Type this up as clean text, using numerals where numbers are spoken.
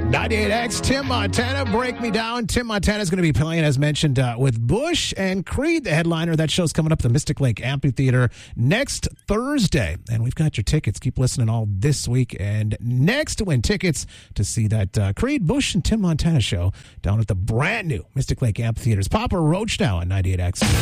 98X, Tim Montana, Break Me Down. Tim Montana is going to be playing, as mentioned, with Bush and Creed, the headliner. That show's coming up at the Mystic Lake Amphitheater next Thursday. And we've got your tickets. Keep listening all this week and next to win tickets to see that Creed, Bush, and Tim Montana show down at the brand new Mystic Lake Amphitheater. It's Papa Roach now on 98X.